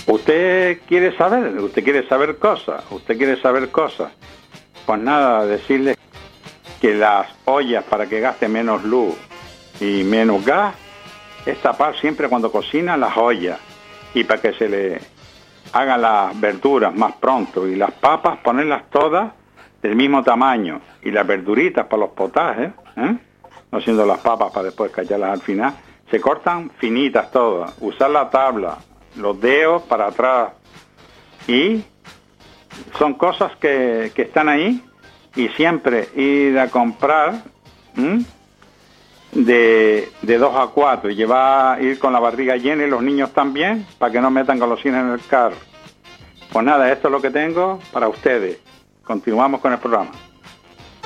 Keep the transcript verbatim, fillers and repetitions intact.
Usted quiere saber, usted quiere saber cosas, usted quiere saber cosas. Pues nada, decirle que las ollas para que gaste menos luz y menos gas es tapar siempre cuando cocina las ollas, y para que se le hagan las verduras más pronto, y las papas ponerlas todas del mismo tamaño, y las verduritas para los potajes, ¿eh? No siendo las papas para después callarlas al final, se cortan finitas todas, usar la tabla, los dedos para atrás, y son cosas que, que están ahí, y siempre ir a comprar ¿m? de de dos a cuatro, y llevar, ir con la barriga llena, y los niños también, para que no metan golosinas en el carro. Pues nada, esto es lo que tengo para ustedes. Continuamos con el programa.